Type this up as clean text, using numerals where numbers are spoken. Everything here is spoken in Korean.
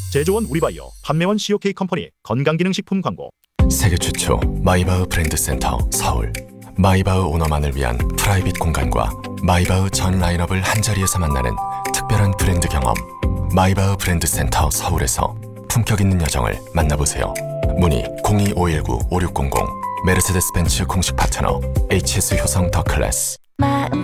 제조원 우리바이오, 판매원 COK 컴퍼니 건강기능식품 광고. 세계 최초 마이바흐 브랜드 센터 서울. 마이바흐 오너만을 위한 프라이빗 공간과 마이바흐 전 라인업을 한자리에서 만나는 특별한 브랜드 경험. 마이바흐 브랜드 센터 서울에서 품격 있는 여정을 만나보세요. 문의 02-519-5600. 메르세데스 벤츠 공식 파트너 HS 효성 더 클래스.